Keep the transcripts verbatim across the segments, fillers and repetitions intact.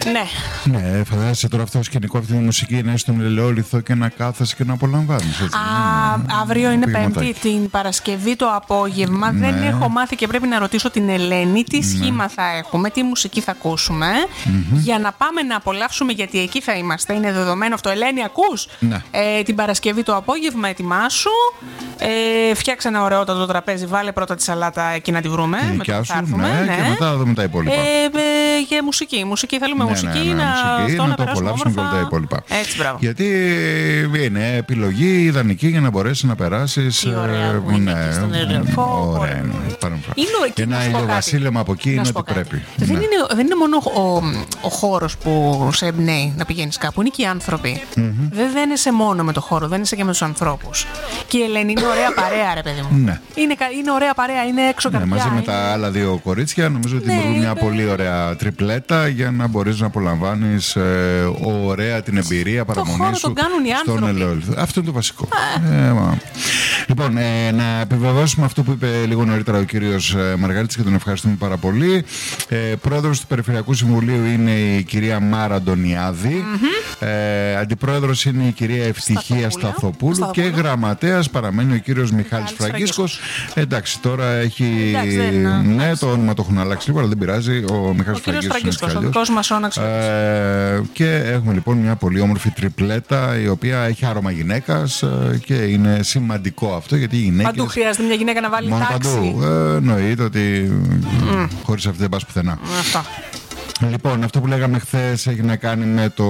Ναι. Ναι, φαντάζεσαι τώρα αυτό το σκηνικό, αυτή τη μουσική να είσαι στον ελαιόλιθο και να κάθεσαι και να απολαμβάνεις. Α, αύριο είναι Πέμπτη, την Παρασκευή το απόγευμα. Ναι. Δεν έχω μάθει και πρέπει να ρωτήσω την Ελένη τι σχήμα ναι. θα έχουμε, τι μουσική θα ακούσουμε. Mm-hmm. Για να πάμε να απολαύσουμε, γιατί εκεί θα είμαστε. Είναι δεδομένο αυτό. Ελένη, ακούς? Ναι. Ε, την Παρασκευή το απόγευμα ετοιμάσου. Ε, φτιάξε ένα ωραιότατο τραπέζι. Βάλε πρώτα τη σαλάτα εκεί να τη βρούμε. Και μετά θα έρθουμε. Ναι, ναι. Και μετά θα δούμε τα υπόλοιπα. Ε, ε, και μουσική. Μουσική. Θέλουμε ναι, μουσική, ναι, ναι, ναι, να, μουσική αυτό να, να το απολαύσουμε και όλα τα υπόλοιπα. Έτσι, μπράβο. Γιατί είναι επιλογή ιδανική για να μπορέσει να περάσει. Τι ωραία που είναι ναι, στον Ερεφό. Ωραία. Και ένα ηλιοβασίλεμα από εκεί είναι ότι πρέπει. Δεν είναι, δεν είναι μόνο ο, ο χώρος που σε εμπνέει να πηγαίνεις κάπου, είναι και οι άνθρωποι. Mm-hmm. Δεν δένεσαι μόνο με το χώρο, δένεσαι και με τους ανθρώπους. Και η Ελένη είναι ωραία παρέα, ρε παιδί μου. Ναι. Είναι, είναι ωραία παρέα, είναι έξω ναι, καρδιά. Μαζί είναι... με τα άλλα δύο κορίτσια, νομίζω ότι ναι, δημιουργούν μια είπε... πολύ ωραία τριπλέτα για να μπορείς να απολαμβάνεις ε, ωραία την εμπειρία παραμονή σου στον ελαιόλιθο. Αυτό είναι το βασικό. Ε, μα... Λοιπόν, ε, να επιβεβαιώσουμε αυτό που είπε λίγο νωρίτερα ο κύριος Μαργαρίτης και τον ευχαριστούμε πάρα πολύ. Ε, πρόεδρος του Περιφερειακού Συμβουλίου είναι η κυρία Μάρα Αντωνιάδη. Mm-hmm. Ε, αντιπρόεδρος είναι η κυρία Ευτυχία Σταθοπούλου. Σταθοπούλου και γραμματέας παραμένει ο κύριος Μιχάλης Φραγκίσκος. Εντάξει, τώρα έχει. Εντάξει, ναι, το όνομα το έχουν αλλάξει λίγο, αλλά δεν πειράζει. Ο Μιχάλης Φραγκίσκος. Ο δικός μας όναξος. Ε, και έχουμε λοιπόν μια πολύ όμορφη τριπλέτα η οποία έχει άρωμα γυναίκας και είναι σημαντικό αυτό γιατί οι γυναίκες. Παντού χρειάζεται μια γυναίκα να βάλει τάξη. Παντού. Ε, εννοείται ότι mm. χωρίς αυτή δεν πας πουθενά. Αυτό. Λοιπόν, αυτό που λέγαμε χθες έχει να κάνει με το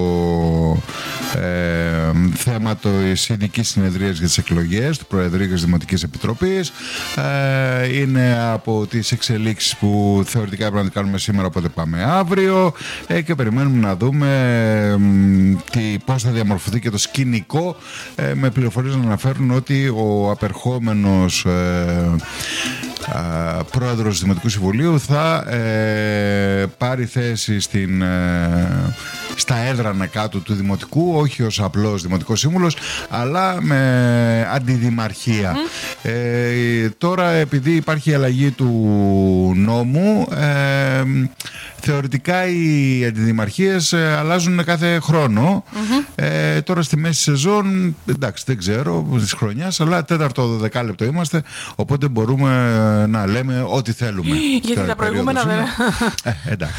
ε, θέμα της ειδικής συνεδρίας για τις εκλογές του Προεδρείου της Δημοτικής Επιτροπής. Ε, είναι από τις εξελίξεις που θεωρητικά πρέπει να τις κάνουμε σήμερα, οπότε πάμε αύριο ε, και περιμένουμε να δούμε ε, τι, πώς θα διαμορφωθεί και το σκηνικό ε, με πληροφορίες να αναφέρουν ότι ο απερχόμενος ε, Uh, πρόεδρος του Δημοτικού Συμβουλίου θα ε, πάρει θέση στην, ε, στα έδρανα κάτω του Δημοτικού, όχι ως απλός Δημοτικός Σύμβουλος, αλλά με αντιδημαρχία. Mm. Ε, τώρα, επειδή υπάρχει η αλλαγή του νόμου, ε, θεωρητικά οι αντιδημαρχίες ε, αλλάζουν κάθε χρόνο. Mm-hmm. Ε, τώρα στη μέση σεζόν, εντάξει, δεν ξέρω της χρονιάς, αλλά τέταρτο δεκάλεπτο είμαστε, οπότε μπορούμε να λέμε ό,τι θέλουμε. Γιατί τα προηγούμενα δεν. Ε, εντάξει.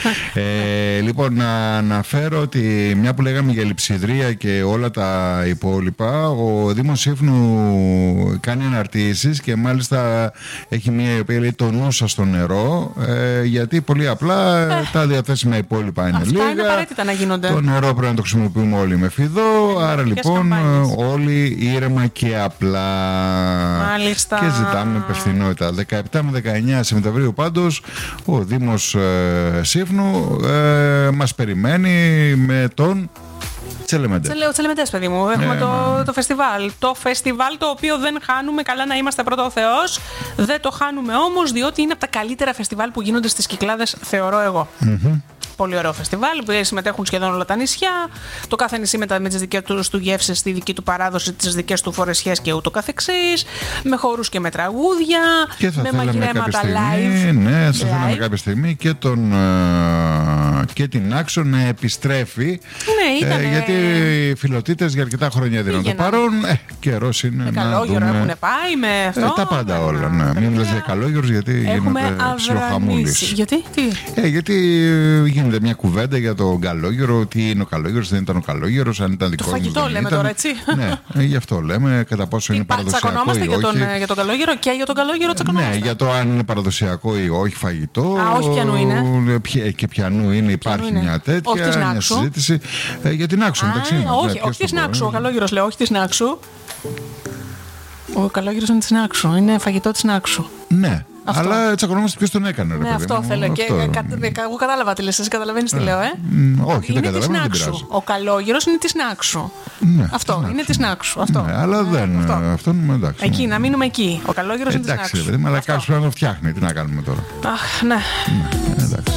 ε, λοιπόν, να αναφέρω ότι μια που λέγαμε για λειψιδρία και όλα τα υπόλοιπα, ο Δήμος Σύφνου κάνει αναρτήσεις και μάλιστα έχει μια η οποία λέει το νου σας στο νερό, ε, γιατί πολύ απλά ε, τα διαθέσιμα υπόλοιπα είναι αυτά λίγα. Είναι απαραίτητα να γίνονται. Το νερό πρέπει να το χρησιμοποιούμε όλοι με φιδό, άρα λοιπόν όλοι ήρεμα και απλά. Μάλιστα. Και ζητάμε υπευθυνότητα. δεκαεπτά με δεκαεννιά Σεπτεμβρίου πάντως ο Δήμος ε, Σύφνου ε, μας περιμένει με τον Τσελεμεντέ. Ο Τσελεμεντές, παιδί μου. Έχουμε ε, το, μα... το φεστιβάλ. Το φεστιβάλ το οποίο δεν χάνουμε, καλά να είμαστε πρώτα ο Θεός. Δεν το χάνουμε όμως, διότι είναι από τα καλύτερα φεστιβάλ που γίνονται στις Κυκλάδες, θεωρώ εγώ. Mm-hmm. Πολύ ωραίο φεστιβάλ που συμμετέχουν σχεδόν όλα τα νησιά. Το κάθε νησί με τις δικές του γεύσεις, τη δική του παράδοση, τις δικές του φορεσιές και ούτω καθεξής. Με χορούς και με τραγούδια. Και θα με μαγειρέματα live. Ναι, θα θέλαμε κάποια στιγμή και, τον, και την Άξο να επιστρέφει. Ναι, ήταν. Ε, γιατί οι φιλοτίτες για αρκετά χρόνια δίνουν το παρόν. Ε, καιρός είναι. Με να Καλόγερο δούμε... έχουν πάει, με αυτό. Ε, τα πάντα όλα. Ναι. Μην μιλάς για Καλόγερος γιατί έχουμε γίνεται ψιλοχαμούλης. Γιατί, τι. Ε, γιατί γίνεται μια κουβέντα για τον Καλόγερο, τι είναι ο Καλόγερος, δεν ήταν ο Καλόγερος, αν ήταν δικό του. Το φαγητό λέμε ήταν. Τώρα, έτσι. Ναι, γι' αυτό λέμε κατά πόσο είναι παραδοσιακό ή όχι. Για τον, για τον Καλόγερο και για τον Καλόγερο τσακωνόμαστε. Ναι, για το αν είναι παραδοσιακό ή όχι φαγητό. Α, όχι πιανού είναι. Και πιανού είναι, υπάρχει είναι. μια τέτοια μια συζήτηση. Ε, για την Άξο, εντάξει. Όχι, όχι τη Νάξου. Ο Καλόγερος λέω, όχι τη Νάξου. Ο Καλόγερος είναι τη Νάξου. Είναι φαγητό τη Νάξου. Ναι. Αυτό. Αλλά τσακωνόμαστε ποιος τον έκανε. Ρε, ναι, παιδί, αυτό θέλω. Αυτό. Και, κα, εγώ κατάλαβα τι λες, εσύ καταλαβαίνεις τι λέω, ε. Mm, όχι, είναι δεν καταλαβαίνω, δεν πειράζει. Ο Καλόγερος είναι της Νάξου. Ναι, αυτό, της είναι της Νάξου. Αυτό. Ναι, αλλά δεν. Αυτό, αυτό είναι εντάξει. Εκεί, να μείνουμε εκεί. Ο Καλόγερος είναι της Νάξου. Εντάξει, παιδί, αλλά κάποιος πρέπει να το φτιάχνει. Τι να κάνουμε τώρα. Αχ, ναι. ναι εντάξει.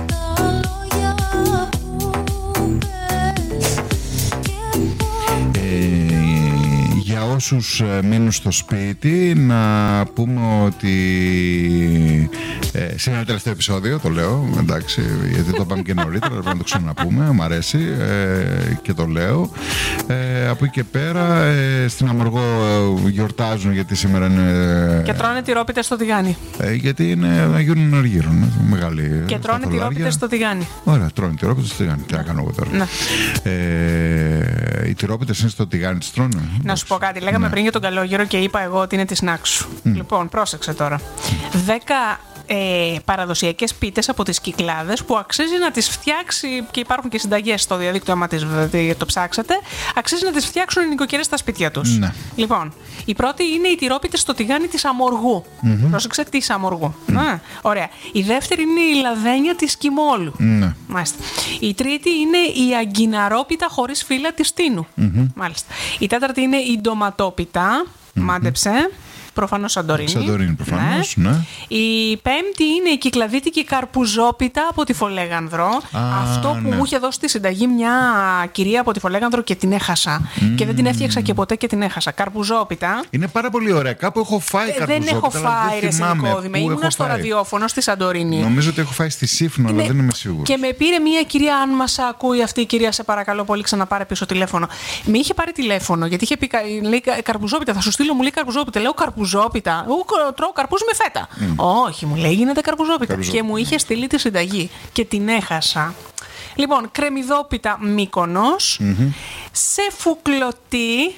Για όσους μείνουν στο σπίτι να πούμε ότι Ε, σε ένα τελευταίο επεισόδιο, το λέω, εντάξει, γιατί το είπαμε και νωρίτερα, πρέπει να το ξαναπούμε, μου αρέσει ε, και το λέω. Ε, από εκεί και πέρα, ε, στην Αμοργό ε, γιορτάζουν γιατί σήμερα είναι... Και τρώνε τυρόπιτες στο τηγάνι. Ε, γιατί είναι Αγίων Εναργύρων, μεγάλη. Και τρώνε τυρόπιτες στο τηγάνι. Ωραία, τρώνε τυρόπιτες στο τηγάνι. Τι να κάνω εγώ τώρα. Ναι. Ε, οι τυρόπιτες είναι στο τηγάνι, τις τρώνε. Να σου πω κάτι. Λέγαμε ναι. πριν για τον Καλόγερο και είπα εγώ ότι είναι της Νάξου. Mm. Λοιπόν, πρόσεξε τώρα. Δέκα ε, παραδοσιακές πίτες από τις Κυκλάδες που αξίζει να τις φτιάξει, και υπάρχουν και συνταγές στο διαδίκτυο, άμα τις, το ψάξετε, αξίζει να τις φτιάξουν οι νοικοκυρές στα σπίτια τους. Ναι. Λοιπόν, η πρώτη είναι οι τυρόπιτες στο τηγάνι της Αμοργού. Mm-hmm. Πρόσεξε, της Αμοργού. Mm. Α, ωραία. Η δεύτερη είναι η λαδένια της Κιμόλου. Mm. Μάλιστα. Η τρίτη είναι η αγκιναρόπιτα χωρίς φύλλα της Τίνου. Mm-hmm. Μάλιστα. Η τέταρτη είναι η ντοματόπιτα. Mm-hmm. Μάντεψε. Προφανώς Σαντορίνη. Σαντορίνη, προφανώς, ναι. ναι. Η πέμπτη είναι η κυκλαδίτικη καρπουζόπιτα από τη Φολέγανδρο. Α, αυτό που ναι. μου είχε δώσει τη συνταγή μια κυρία από τη Φολέγανδρο και την έχασα. Mm. Και δεν την έφτιαξα και ποτέ και την έχασα. Καρπουζόπιτα. Είναι πάρα πολύ ωραία. Κάπου έχω φάει ε, καρπουζόπιτα. Δεν έχω φάει, ρε Σινικόδημε. Ήμουνα στο ραδιόφωνο στη Σαντορίνη. Νομίζω ότι έχω φάει στη Σύφνο, είναι... αλλά δεν είμαι σίγουρος. Και με πήρε μια κυρία, αν μας ακούει αυτή η κυρία, σε παρακαλώ πολύ, ξαναπάρε πίσω τηλέφωνο. Με είχε πάρει τηλέφωνο γιατί είχε πει, λέει, καρπουζόπιτα, θα σου στείλω, μου λέει καρπουζόπιτα. Λέω καρπουζόπιτα. Εγώ τρώω καρπούζι με φέτα. Mm. Όχι, μου λέει γίνεται καρπουζόπιτα. Καρπουζόπιτα. Και μου είχε στείλει τη συνταγή και την έχασα. Λοιπόν, κρεμμυδόπιτα Μύκονος, mm-hmm. σε φουκλωτή.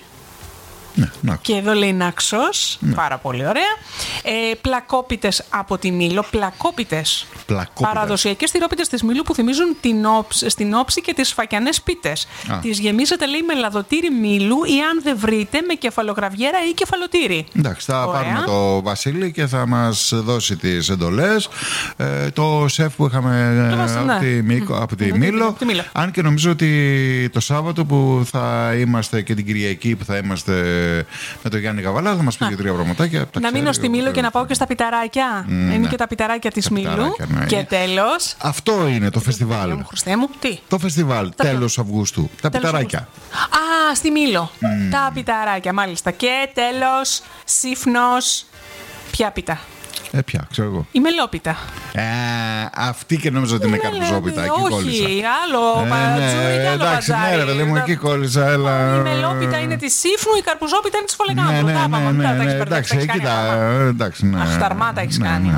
Ναι, και εδώ λέει Νάξος. Ναι. Πάρα πολύ ωραία. Ε, πλακόπιτες από τη Μήλο. Πλακόπιτες. Παραδοσιακές τυρόπιτες της Μήλου που θυμίζουν την όψη, στην όψη και τις φακιανές πίτες. Τις γεμίζετε, λέει, με λαδοτήρι Μήλου ή, αν δεν βρείτε, με κεφαλογραβιέρα ή κεφαλοτήρι. Εντάξει, θα ωραία. πάρουμε το Βασίλη και θα μας δώσει τις εντολές. Ε, το σεφ που είχαμε το από, ναι. τη, Μίκο, από τη mm-hmm. Μήλο. Τη Μήλο. Αν και νομίζω ότι το Σάββατο που θα είμαστε και την Κυριακή που θα είμαστε με τον Γιάννη Καβαλά, θα μας πει και τρία πραγματάκια. Να μείνω στη Μήλο και να πάω και στα πιταράκια. Mm, είναι ναι. και τα πιταράκια της Μήλου. Ναι. Και τέλος. Αυτό είναι το φεστιβάλ. Μου, Χριστέ μου, τι? Το φεστιβάλ, τα τέλος Αυγούστου. Τα τέλος πιταράκια. Αυγούστου. Α, στη Μήλο. Mm. Τα πιταράκια, μάλιστα. Και τέλος, Σύφνος. Ποια πίτα? Ε, πια, ξέρω εγώ. Η μελόπιτα. Ε, αυτή και νόμιζα ότι είναι καρπουζόπιτα. Εκεί όχι, κόλλησα. άλλο ε, πατζούρι ναι, και άλλο εντάξει, πατζάρι. Ναι, ρε παιδί μου, εκεί κόλλησα. Έλα. Η μελόπιτα είναι τη Σύφνου, η καρπουζόπιτα είναι τη Φολεγάνδρου. Ναι, ναι, ναι, ναι, ναι, εντάξει, εκεί τα. Αχταρμάτα έχει κάνει.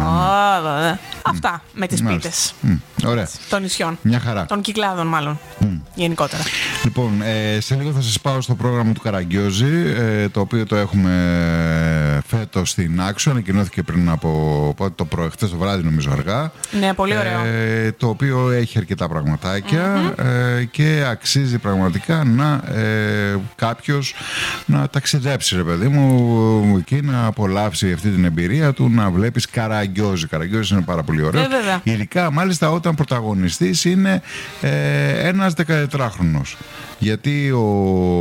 Αυτά με τις πίτες. Ωραία. Των νησιών. Μια χαρά. Των Κυκλάδων, μάλλον. Γενικότερα. Λοιπόν, ε, σε λίγο θα σας πάω στο πρόγραμμα του Καραγκιόζη, ε, το οποίο το έχουμε φέτος στην Άξο. Ανακοινώθηκε πριν από το πρωί, χτες το βράδυ, νομίζω αργά. Ναι, πολύ ωραίο. Ε, το οποίο έχει αρκετά πραγματάκια mm-hmm. ε, και αξίζει πραγματικά να ε, κάποιος να ταξιδέψει, ρε παιδί μου, εκεί να απολαύσει αυτή την εμπειρία του, να βλέπεις Καραγκιόζη. Καραγκιόζη είναι πάρα πολύ ωραίο. Ε, Ειδικά, μάλιστα, όταν πρωταγωνιστής είναι ε, ένας δεκατετράχρονος. Γιατί ο...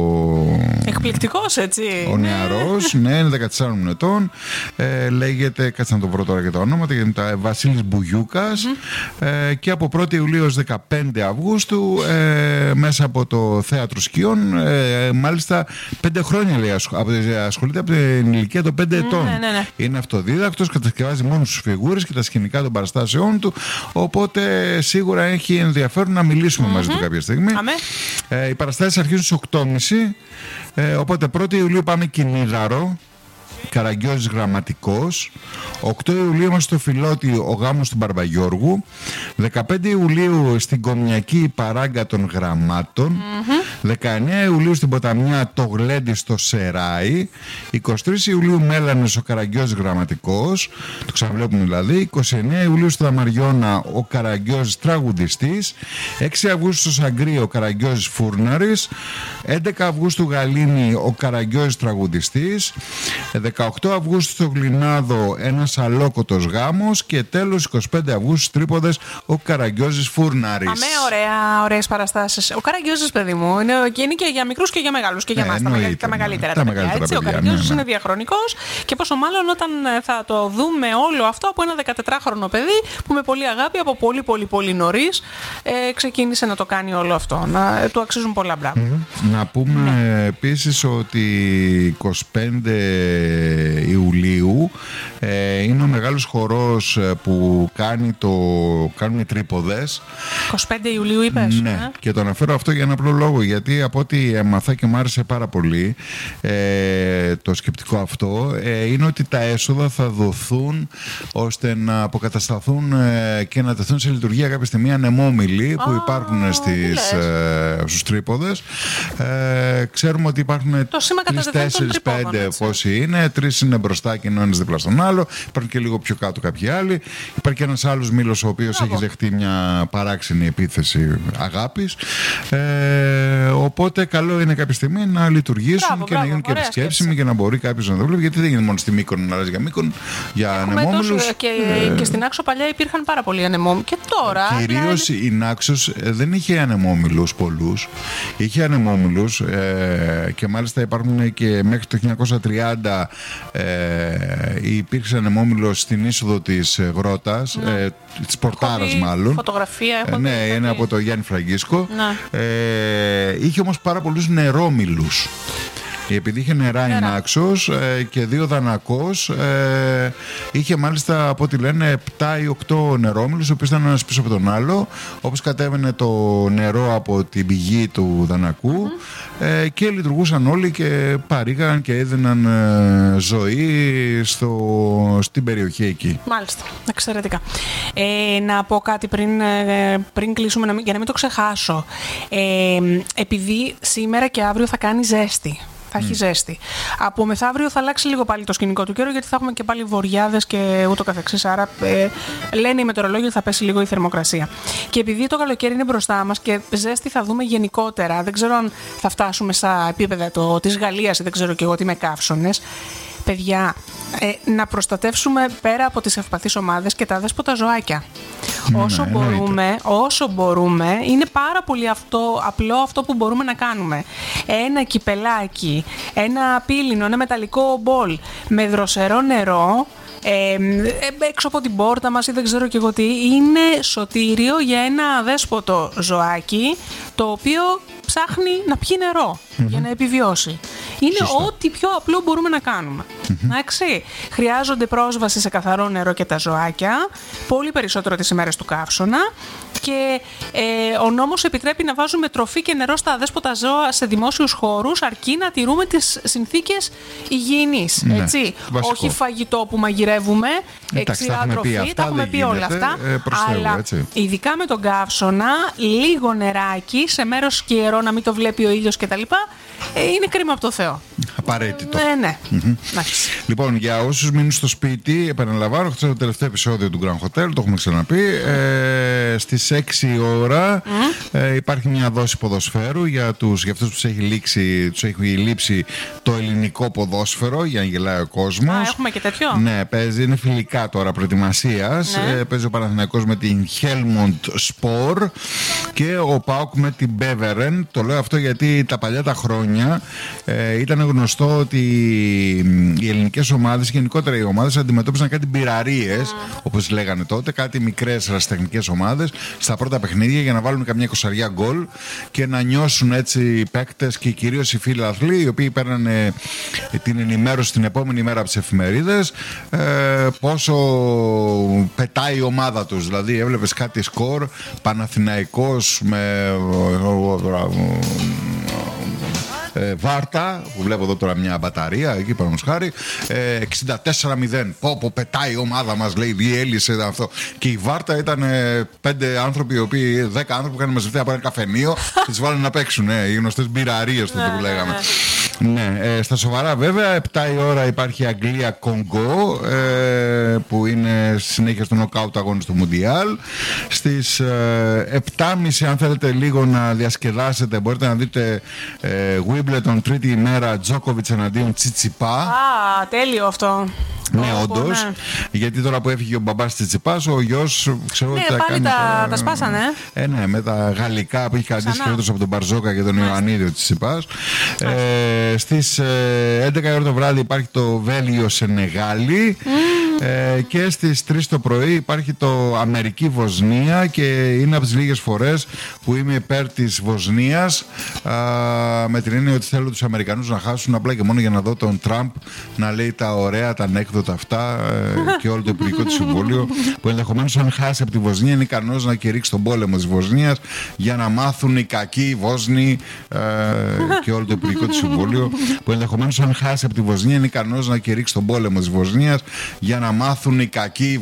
Εκπληκτικός, έτσι. Ο νεαρός, ναι, είναι δεκατεσσάρων ετών. Ε, λέγεται, κάτσε να το βρω τώρα και τα ονόματα, γιατί είναι Βασίλης Μπουγιούκας. Mm-hmm. Ε, και από πρώτη Ιουλίου ως δεκαπέντε Αυγούστου, ε, μέσα από το Θέατρο Σκιών, ε, μάλιστα πέντε χρόνια λέει, ασχολείται από την ηλικία των πέντε ετών. Mm, ναι, ναι, ναι. Είναι αυτοδίδακτος, κατασκευάζει μόνο τις φιγούρες και τα σκηνικά των παραστάσεών του. Οπότε σίγουρα έχει ενδιαφέρον να μιλήσουμε mm-hmm. μαζί του κάποια στιγμή. Ε, οι παραστάσεις αρχίζουν στις οκτώ και μισή. Ε, οπότε πρώτη Ιουλίου πάμε Κινίδαρο, Καραγκιόζης Γραμματικός. οκτώ Ιουλίου είμαστε στο Φιλότη, ο γάμος του Μπαρμπαγιώργου. δεκαπέντε Ιουλίου στην Κομιακή, Παράγκα των Γραμμάτων. Mm-hmm. δεκαεννέα Ιουλίου στην Ποταμιά, το Γλέντι στο Σεράι. είκοσι τρεις Ιουλίου Μέλανες, ο Καραγκιόζης Γραμματικός. Το ξαναβλέπουμε δηλαδή. είκοσι εννέα Ιουλίου στο Δαμαριώνα, ο Καραγκιόζης Τραγουδιστής. έξι Αυγούστου στο Σαγκρί, ο Καραγκιόζης Φούρναρης. έντεκα Αυγούστου Γαλήνη, ο Καραγκιόζης Τραγουδιστής. δεκαοκτώ Αυγούστου στο Γλινάδο, ένας αλόκοτος γάμος. Και τέλος εικοστή πέμπτη Αυγούστου Τρίποδες, ο Καραγκιόζης Φούρναρης. Αμέ, ωραία, ωραίες παραστάσεις. Ο Καραγκιόζης, παιδί μου, είναι, είναι και για μικρούς και για μεγάλους και για εμάς. Τα, μεγα, τα μεγαλύτερα τα, τα παιδιά, έτσι. Παιδιά, ο Καραγκιόζης ναι, ναι. είναι διαχρονικός και πόσο μάλλον όταν θα το δούμε όλο αυτό από ένα δεκατετράχρονο παιδί που με πολύ αγάπη από πολύ πολύ πολύ νωρίς ε, ξεκίνησε να το κάνει όλο αυτό. Να, ε, του αξίζουν πολλά μπράβο. Mm-hmm. Να πούμε ναι. επίσης ότι είκοσι πέντε Ιουλίου. Ε, είναι ο μεγάλος χορός που κάνει το, κάνουν οι τρίποδες. είκοσι πέντε Ιουλίου είπες. Ναι, ε? και το αναφέρω αυτό για ένα απλό λόγο, γιατί από ό,τι έμαθα και μου άρεσε πάρα πολύ ε, το σκεπτικό αυτό, ε, είναι ότι τα έσοδα θα δοθούν ώστε να αποκατασταθούν ε, και να τεθούν σε λειτουργία κάποια στιγμή ανεμόμυλοι που oh, υπάρχουν στις, ε, στους τρίποδες. Ε, ξέρουμε ότι υπάρχουν τρεις, τέσσερις, πέντε πόσοι είναι, τρεις είναι μπροστά και είναι ο ένας δίπλα στον άλλο, υπάρχουν και λίγο πιο κάτω κάποιοι άλλοι. Υπάρχει και ένας άλλος μήλος ο οποίος έχει δεχτεί μια παράξενη επίθεση αγάπης. Ε, οπότε καλό είναι κάποια στιγμή να λειτουργήσουν μπράβο, και μπράβο, να γίνουν και επισκέψιμοι και να μπορεί κάποιος να το βλέπει, γιατί δεν είναι μόνο στη Μύκονο να αλλάζει για Μύκονο, για ανεμόμυλους. Και, ε, και στην Άξο παλιά υπήρχαν πάρα πολλοί ανεμόμυλοι. Και τώρα. Κυρίως δηλαδή... η Νάξος δεν είχε ανεμόμυλους πολλούς. Είχε ανεμόμυλους ε, και μάλιστα υπάρχουν και μέχρι το χίλια εννιακόσια τριάντα ε, υπήρξε ανεμόμυλος στην είσοδο της Γρότας, ναι. ε, της Πορτάρας μάλλον. Φωτογραφία έχω ε, ναι, δει, είναι δει. από το Γιάννη Φραγκίσκο. Ναι. Ε, είχε όμως πάρα πολλούς νερόμυλους. Επειδή είχε νερά η Νάξος ε, και δύο Δανακός, ε, είχε μάλιστα από ό,τι λένε επτά ή οκτώ νερόμυλους, ο οποίος ήταν ένας πίσω από τον άλλο, όπως κατέβαινε το νερό από την πηγή του Δανακού mm-hmm. ε, και λειτουργούσαν όλοι και παρήγαν και έδιναν ε, ζωή στο, στην περιοχή εκεί. Μάλιστα, εξαιρετικά. Ε, να πω κάτι πριν, ε, πριν κλείσουμε, να μην, για να μην το ξεχάσω. Ε, επειδή σήμερα και αύριο θα κάνει ζέστη. Θα έχει mm. ζέστη. Από μεθαύριο θα αλλάξει λίγο πάλι το σκηνικό του καιρού, γιατί θα έχουμε και πάλι βοριάδες και ούτω καθεξής. Άρα ε, λένε οι μετεωρολόγοι ότι θα πέσει λίγο η θερμοκρασία. Και επειδή το καλοκαίρι είναι μπροστά μας και ζέστη θα δούμε γενικότερα, δεν ξέρω αν θα φτάσουμε στα επίπεδα το, της Γαλλίας ή δεν ξέρω και εγώ τι με καύσονες. Παιδιά, ε, να προστατεύσουμε πέρα από τις ευπαθείς ομάδες και τα αδέσποτα ζωάκια. Ναι, όσο ναι, μπορούμε, ναι. όσο μπορούμε, είναι πάρα πολύ αυτό, απλό αυτό που μπορούμε να κάνουμε. Ένα κυπελάκι, ένα πύλινο, ένα μεταλλικό μπολ με δροσερό νερό, Ε, έξω από την πόρτα μας ή δεν ξέρω και εγώ τι, είναι σωτήριο για ένα αδέσποτο ζωάκι το οποίο ψάχνει να πιει νερό mm-hmm. για να επιβιώσει. Είναι Σωστά. Ό,τι πιο απλό μπορούμε να κάνουμε. Mm-hmm. Εντάξει. Χρειάζονται πρόσβαση σε καθαρό νερό και τα ζωάκια, πολύ περισσότερο τις ημέρες του καύσωνα, και ε, ο νόμος επιτρέπει να βάζουμε τροφή και νερό στα αδέσποτα ζώα σε δημόσιους χώρους, αρκεί να τηρούμε τις συνθήκες υγιεινής. Ναι, έτσι. Όχι φαγητό που μαγειρεύουμε, ξηρά τροφή, αυτά, τα έχουμε πει γίνεται, όλα αυτά. Ε, αλλά έτσι. Ειδικά με τον καύσωνα, λίγο νεράκι σε μέρος σκιερό να μην το βλέπει ο ήλιος κτλ. Ε, είναι κρίμα από το Θεό. Απαραίτητο. Ε, ναι. Mm-hmm. Λοιπόν, για όσους μείνουν στο σπίτι, επαναλαμβάνω, χθες το τελευταίο επεισόδιο του Grand Hotel, το έχουμε ξαναπεί. Ε, στις έξι η ώρα mm. ε, υπάρχει μια δόση ποδοσφαίρου για, τους, για αυτούς που τους έχει, λήξει, τους έχει λείψει το ελληνικό ποδόσφαιρο, για να γελάει ο κόσμος. Α, έχουμε και τέτοιο. Ναι, παίζει, είναι φιλικά τώρα προετοιμασίας. Ναι. Ε, παίζει ο Παναθηναϊκός με την Helmond Spor και ο ΠΑΟΚ με την Beveren. Το λέω αυτό γιατί τα παλιά τα χρόνια ε, ήταν γνωστό ότι οι ελληνικές ομάδες, γενικότερα οι ομάδες, αντιμετώπισαν κάτι μπειραρίες, mm. όπως λέγανε τότε, κάτι μικρές ερασιτεχνικές ομάδες στα πρώτα παιχνίδια για να βάλουν καμιά εικοσαριά γκολ και να νιώσουν έτσι οι παίκτες και κυρίως οι φίλαθλοι, οι οποίοι παίρνανε την ενημέρωση την επόμενη μέρα από τις εφημερίδες ε, πόσο πετάει η ομάδα τους. Δηλαδή έβλεπες κάτι σκορ, Παναθηναϊκός με Ε, Βάρτα, που βλέπω εδώ τώρα μια μπαταρία εκεί παραδείγματος χάρη, ε, εξήντα τέσσερα μηδέν. Πω, πω, πετάει η ομάδα μας, λέει, διέλυσε αυτό. Και η Βάρτα ήταν ε, πέντε άνθρωποι, οι οποίοι, δέκα άνθρωποι που είχαν μαζευτεί από ένα καφενείο και τις βάλανε να παίξουν. Ε, οι γνωστές μπειραρίες τότε που λέγαμε. Ναι, ε, στα σοβαρά βέβαια, επτά η ώρα υπάρχει Αγγλία-Κονγκό, ε, που είναι συνέχεια στο νοκάουτ αγώνες του Μουντιάλ. Στις ε, επτά και μισή, αν θέλετε λίγο να διασκεδάσετε, μπορείτε να δείτε ε, Wimbledon τρίτη ημέρα, Τζόκοβιτς εναντίον Τσιτσιπά. Α, τέλειο αυτό. Ναι, όντως. Ναι. Γιατί τώρα που έφυγε ο μπαμπάς Τσιτσιπάς, ο γιος ξέρω ναι, ότι πάλι κάνει τα, τώρα... τα σπάσανε. Ε, ναι, με τα γαλλικά που είχε κρατήσει φέτος από τον Μπαρζόκα και τον Ιωαννίδη ο Τσιτσιπάς. Ε, στις ε, έντεκα η ώρα το βράδυ υπάρχει το Βέλγιο Σενεγάλη. Mm. Ε, και στις τρεις το πρωί υπάρχει το Αμερική-Βοσνία και είναι από τις λίγες φορές που είμαι υπέρ της Βοσνίας, α, με την έννοια ότι θέλω τους Αμερικανούς να χάσουν απλά και μόνο για να δω τον Τραμπ να λέει τα ωραία, τα ανέκδοτα αυτά ε, και όλο το Υπουργικό του Συμβούλιο, που ενδεχομένως αν χάσει από τη Βοσνία είναι ικανός να κηρύξει τον πόλεμο της Βοσνίας για να μάθουν οι κακοί Βόσνοι ε, και όλο το Υπουργικό του Συμβούλιο, που ενδεχομένως αν χάσει από τη Βοσνία είναι ικανός να κηρύξει τον πόλεμο της Βοσνίας για να μάθουν οι κακοί